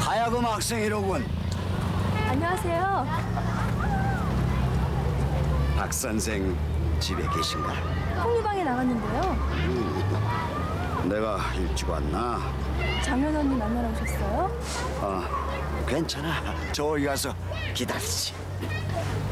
하야금 학생이로군. 안녕하세요. 박 선생 집에 계신가? 홍리방에 나갔는데요. 내가 일찍 왔나? 장현 언니 만나러 오셨어요? 괜찮아. 저기 가서 기다리지.